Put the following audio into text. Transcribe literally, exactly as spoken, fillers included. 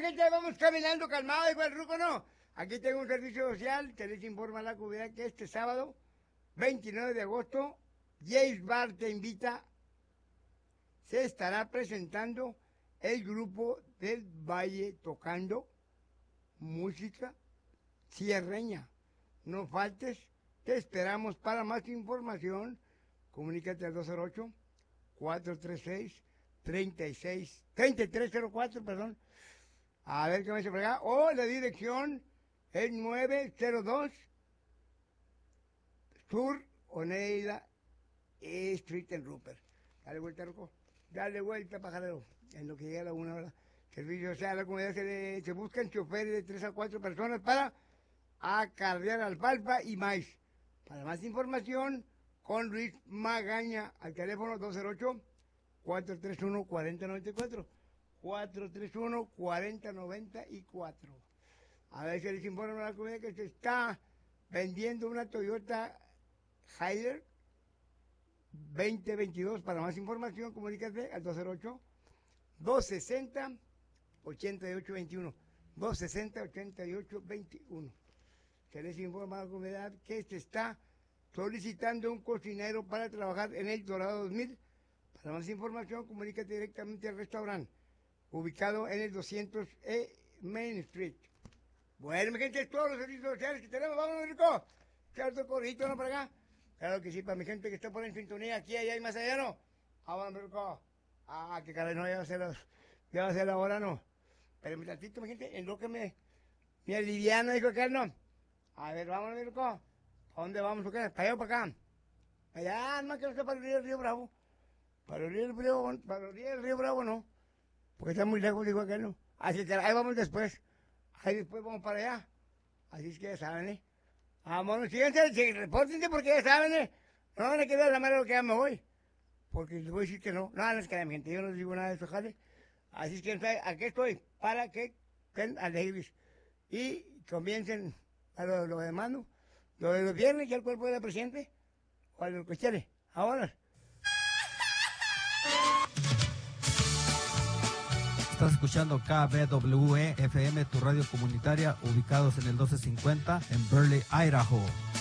gente, vamos caminando calmado, igual ruco, ¿no? Aquí tengo un servicio social que les informa a la comunidad que este sábado, veintinueve de agosto, James Bar te invita, se estará presentando el grupo del Valle tocando música sierreña. No faltes, te esperamos. Para más información, comunícate al dos cero ocho, cuatro tres seis, tres seis, tres tres cero cuatro, perdón. A ver qué me dice por acá. O la dirección es nueve cero dos Sur Oneida Street en Rupert. Dale vuelta, Roco. Dale vuelta, pajarero. En lo que llega a la una hora. Servicio, o sea, a la comunidad se, le, se buscan choferes de tres a cuatro personas para acarrear alfalfa y maíz. Para más información, con Luis Magaña, al teléfono dos cero ocho, cuatro tres uno, cuatro cero nueve cuatro. cuatro tres uno, cuatro cero nueve cuatro. A ver si les informa a la comunidad que se está vendiendo una Toyota Hilux veinte veintidós. Para más información, comunícate al dos cero ocho, dos sesenta, ochenta y ocho veintiuno. dos sesenta, ochenta y ocho veintiuno. Se les informa a la comunidad que se está solicitando un cocinero para trabajar en el Dorado dos mil. Para más información, comunícate directamente al restaurante, ubicado en el doscientos E Main Street. Bueno, mi gente, todos los servicios sociales que tenemos, vámonos, Rico. ¿Cierto, corrito, no, para acá? Claro que sí, para mi gente que está por en sintonía, aquí, allá y más allá, ¿no? Vámonos, Rico. Ah, que caray, no, ya va a ser la, ya va a ser la hora, ¿no? Pero mi tantito, mi gente, en lo que me, me aliviano, dijo aquel, ¿no? A ver, vámonos, Rico. ¿A dónde vamos, o qué? ¿Para allá o para acá? Allá, no, que no está para el río, el río Bravo. Para el río, el río, para el río, el río Bravo, no. Porque está muy lejos, dijo aquel, ¿no? Así que ahí vamos después. Ahí después vamos para allá. Así es que ya saben, ¿eh? Vámonos, síganse, sí, repórtense porque ya saben, ¿eh? No van a quedar la mano que ya me voy. Porque les voy a decir que no. No, no es que la gente, yo no les digo nada de eso, jale. Así es que aquí estoy, para que estén alegres. Y comiencen a lo, lo demás, ¿no? Lo de los viernes, ya el cuerpo de la presidente. O a los cuestiones. Ahora. Estás escuchando K B W E F M, tu radio comunitaria, ubicados en el doce cincuenta en Burley, Idaho.